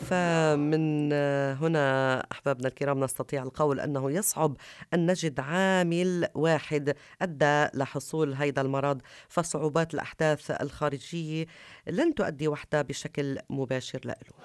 فمن هنا أحبابنا الكرام نستطيع القول أنه يصعب أن نجد عامل واحد أدى لحصول هذا المرض، فصعوبات الأحداث الخارجية لن تؤدي وحدها بشكل مباشر له.